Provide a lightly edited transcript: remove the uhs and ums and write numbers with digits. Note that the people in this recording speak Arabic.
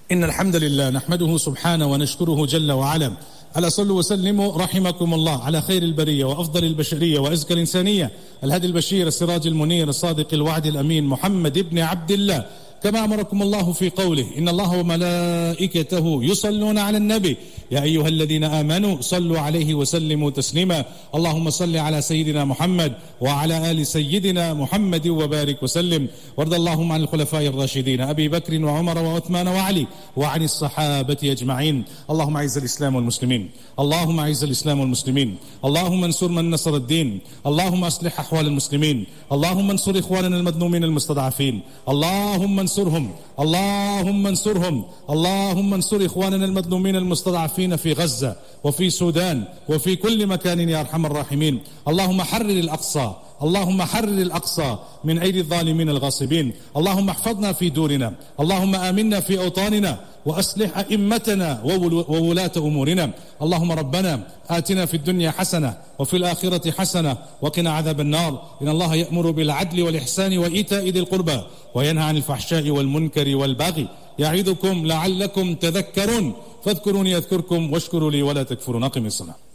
إن الحمد لله نحمده سبحانه ونشكره جل وعلا. ألا صلوا وسلموا رحمكم الله على خير البرية وأفضل البشرية وأزكى الإنسانية، الهادي البشير السراج المنير الصادق الوعد الأمين، محمد بن عبد الله، كما أمركم الله في قوله: إن الله وملائكته يصلون على النبي يا أيها الذين آمنوا صلوا عليه وسلموا تسليما. اللهم صل على سيدنا محمد وعلى آل سيدنا محمد وبارك وسلم. وارض اللهم عن الخلفاء الراشدين أبي بكر وعمر وعثمان وعلي وعن الصحابة أجمعين. اللهم أعز الإسلام والمسلمين، اللهم أعز الإسلام والمسلمين، اللهم انصر من نصر الدين، اللهم أصلح أحوال المسلمين، اللهم انصر إخواننا المظلومين المستضعفين، اللهم انصرهم، اللهم انصرهم، اللهم انصر إخواننا المظلومين المستضعفين في غزة وفي السودان وفي كل مكان يا أرحم الراحمين. اللهم حرر الأقصى، اللهم حرر الأقصى من أيدي الظالمين الغاصبين. اللهم احفظنا في دورنا، اللهم آمنا في أوطاننا، وأصلح أئمتنا وولاة أمورنا. اللهم ربنا آتنا في الدنيا حسنة وفي الآخرة حسنة وقنا عذاب النار. إن الله يأمر بالعدل والإحسان وإيتاء ذي القربى وينهى عن الفحشاء والمنكر والبغي يعظكم لعلكم تذكرون. فاذكروني أذكركم واشكروا لي ولا تكفرون. أقم الصلاة.